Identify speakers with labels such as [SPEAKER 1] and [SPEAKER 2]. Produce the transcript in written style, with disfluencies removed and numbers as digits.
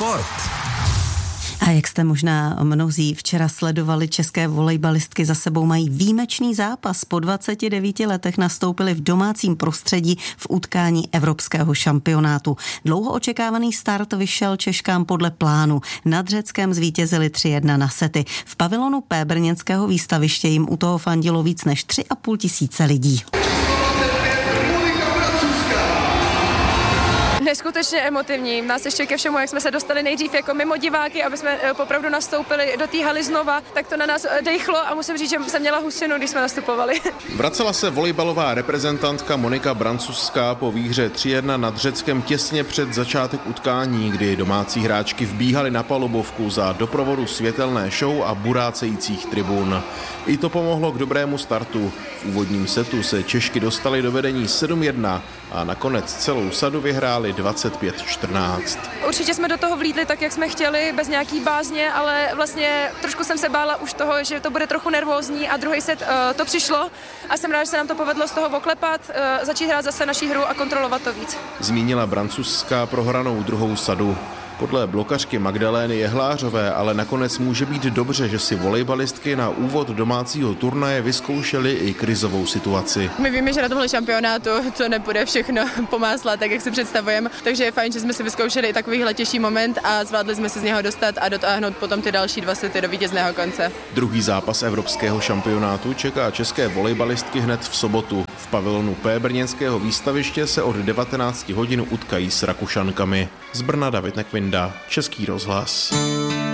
[SPEAKER 1] sport.
[SPEAKER 2] A jak jste možná mnozí včera sledovali, české volejbalistky za sebou mají výjimečný zápas. Po 29 letech nastoupili v domácím prostředí v utkání evropského šampionátu. Dlouho očekávaný start vyšel Češkám podle plánu. Nad Řeckem zvítězili 3-1 na sety. V pavilonu P brněnského výstaviště jim u toho fandilo víc než 3,5 tisíce lidí.
[SPEAKER 3] Neskutečně emotivní. Nás ještě ke všemu, jak jsme se dostali nejdřív jako mimo diváky, aby jsme popravdu nastoupili do té haly znova, tak to na nás dejchlo a musím říct, že jsem měla husinu, když jsme nastupovali.
[SPEAKER 4] Vracela se volejbalová reprezentantka Monika Brancuská po výhře 3-1 nad Řeckem těsně před začátek utkání, kdy domácí hráčky vbíhaly na palubovku za doprovodu světelné show a burácejících tribun. I to pomohlo k dobrému startu. V úvodním setu se Češky dostaly do vedení 7-1 a nakonec celou sadu vyhráli 25-14.
[SPEAKER 3] Určitě jsme do toho vlídli tak, jak jsme chtěli, bez nějaký bázně, ale vlastně trošku jsem se bála už toho, že to bude trochu nervózní a druhý set to přišlo a jsem ráda, že se nám to povedlo z toho oklepat, začít hrát zase naší hru a kontrolovat to víc.
[SPEAKER 4] Zmínila Brancuská prohranou druhou sadu. Podle blokařky Magdalény Jehlářové ale nakonec může být dobře, že si volejbalistky na úvod domácího turnaje vyzkoušely i krizovou situaci.
[SPEAKER 5] My víme, že na tomhle šampionátu to nepůjde všechno po másle, tak jak si představujeme, takže je fajn, že jsme si vyzkoušeli i takovýhle těžší moment a zvládli jsme se z něho dostat a dotáhnout potom ty další 2 sety do vítězného konce.
[SPEAKER 4] Druhý zápas evropského šampionátu čeká české volejbalistky hned v sobotu. V pavilonu P brněnského výstaviště se od 19 hodin utkají s Rakušankami. Z Brna David Nekvinda, Český rozhlas.